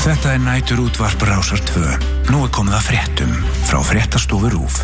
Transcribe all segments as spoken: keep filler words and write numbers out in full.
Þetta er nætur útvarp Rásar tvö. Nú er komið að fréttum frá fréttastofu RÚV.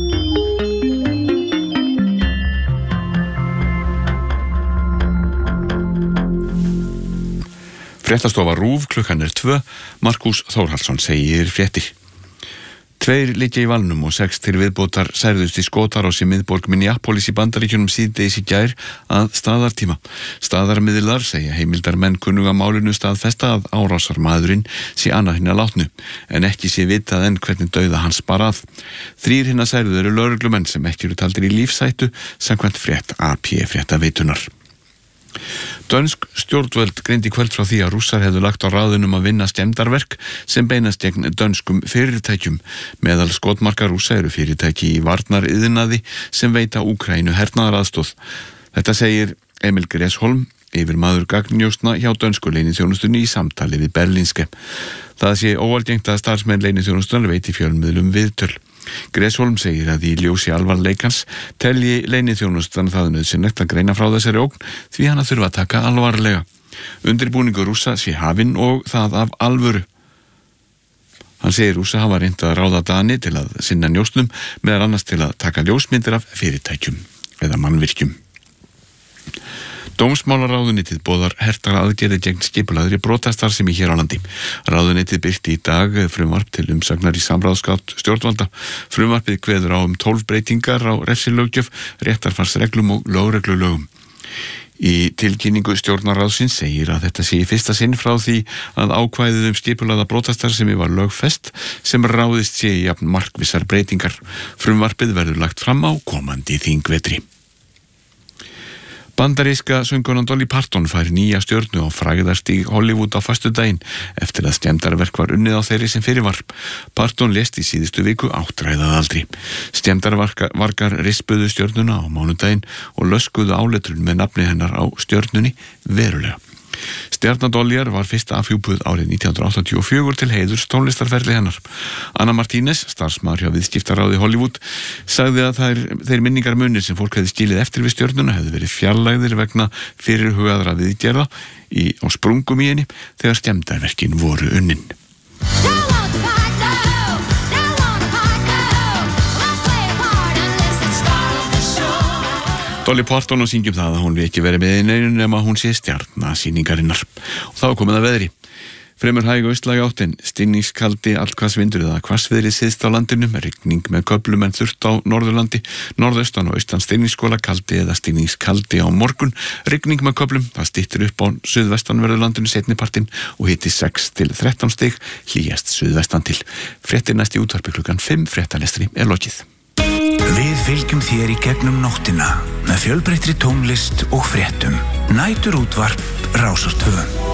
Fréttastofa RÚV, klukkan er tvö. Markús Þórhallsson segir fréttir. Tveir liggja í valnum og sex til viðbótar særðust í skotárás í miðborg Minneapolis í Bandaríkjunum síðdegis í gær að staðartíma. Staðarmiðlar segja heimildar menn kunnuga málinu staðfesta að árásarmaðurinn sé annað hinna látnu, en ekki sé vitað enn hvernig dauða hans bar að. Þrír hinna særðu eru lögreglumenn sem ekki eru taldir í lífshættu samkvæmt frétt A P fréttaveitunar. Dönsk stjórnvöld greindi kvöld frá því að Rússar hefðu lagt á ráðunum að vinna skemmdarverk sem beinast gegn dönskum fyrirtækjum. Meðal skotmarka Rússa eru fyrirtæki í varnariðnaði sem veita Úkraínu hernaðaraðstoð. Þetta segir Emil Greshholm, yfirmaður gagnnjósna hjá dönsku leyniþjónustunni í samtali við Berlingske. Það sé óalgengt að starfsmenn leyniþjónustunnar veiti fjölmiðlum viðtöl. Greshholm segir að í ljósi alvarleikans telji leyniþjónustan það nauðsynlegt að greina frá þessari ógn því hana þurfa að taka alvarlega. Undirbúningur Rússa sé hafinn og það af alvöru. Hann segir Rússa hafa reynt að ráða Dani til að sinna njósnum, meðal annars til að taka ljósmyndir af fyrirtækjum eða mannvirkjum. Dómsmálaráðuneytið boðar hertar aðgerði gegn skipulagðri brotastarfsemi hér á landi. Ráðuneytið birti í dag frumvarp til umsagnar í samráðsgátt stjórnvalda. Frumvarpið kveður á um tólf breytingar á refsilöggjöf, réttarfarsreglum og lögreglulögum. Í tilkynningu stjórnarráðsins segir að þetta sé í fyrsta sinn frá því að ákvæðið um skipulagða brotastarfsemi var lögfest sem ráðist sé í jafn markvissar breytingar. Frumvarpið verður lagt fram á komandi þingvetri. Bandaríska söngkonan Dolly Parton fær nýja stjörnu á frægðarstíg Hollywood á föstudaginn eftir að skemmdarverk var unnið á þeirri sem fyrir var. Parton lést í síðustu viku áttræðað aldri. Skemmdarvarkar rispuðu stjörnuna á mánudaginn og löskuðu áletrun með nafni hennar á stjörnunni verulega. Stjarna Dollyar var fyrst afhjúpuð árið nítján hundruð áttatíu og fjögur til heiðurs tónlistarferli hennar. Anna Martínez, starfsmaður hjá viðskiptaráði Hollywood, sagði að þær, þeir minningar munir sem fólk hefði skilið eftir við stjörnuna hefði verið fjarlægðir vegna fyrirhugaðra viðgerða í, á sprungum í henni þegar skemmdarverkin voru unnin. Dolly Parton og syngjum það að hún vil ekki verið með í neinu nema hún sé stjarna sýningarinnar. Og þá er komið að veðri. Fremur hæg austlæg átt en stinningskaldi allhvassvindur eða hvassviðri syðst á landinu með rigning með köflum en þurrt á Norðurlandi, norðaustan og austan stinningsskóla kaldi eða stinningskaldi á morgun, rigning með köflum, það styttir upp á suðvestanverðurlandinu seinnipartinn og hiti sex til þrettán stig, hlýjast suðvestan til. Fréttir næst í útvarpi klukkan fimm, fréttalestri er lokið. Við fylgjum þér í gegnum nóttina með fjölbreyttri tónlist og fréttum. Nætur útvarp Rásar tvö.